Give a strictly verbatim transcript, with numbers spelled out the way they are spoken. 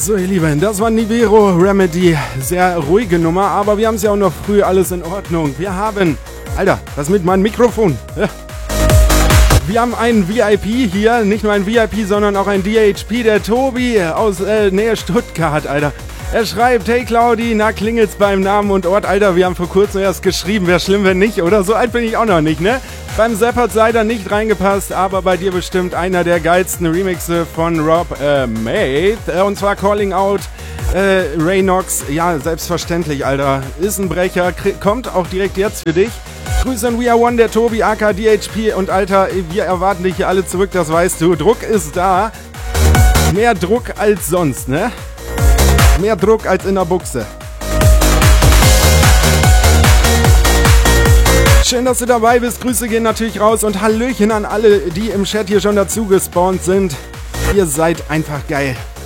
So, ihr Lieben, das war Nivero Remedy. Sehr ruhige Nummer, aber wir haben es ja auch noch früh, alles in Ordnung. Wir haben... Alter, was mit meinem Mikrofon? Ja. Wir haben einen V I P hier, nicht nur ein V I P, sondern auch ein D H P, der Tobi aus äh, Nähe Stuttgart, Alter. Er schreibt, hey Claudi, na klingelt's beim Namen und Ort, Alter, wir haben vor kurzem erst geschrieben, wäre schlimm, wenn nicht, oder? So alt bin ich auch noch nicht, ne? Beim Sepp hat's leider nicht reingepasst, aber bei dir bestimmt einer der geilsten Remixe von Rob äh, Maith, äh, und zwar Calling Out, äh, Raynox, ja, selbstverständlich, Alter, ist ein Brecher, kommt auch direkt jetzt für dich. Grüße an We Are One, der Tobi, aka D H P und Alter, wir erwarten dich hier alle zurück, das weißt du, Druck ist da, mehr Druck als sonst, ne? Mehr Druck als in der Buchse. Schön, dass du dabei bist. Grüße gehen natürlich raus und Hallöchen an alle, die im Chat hier schon dazu gespawnt sind. Ihr seid einfach geil.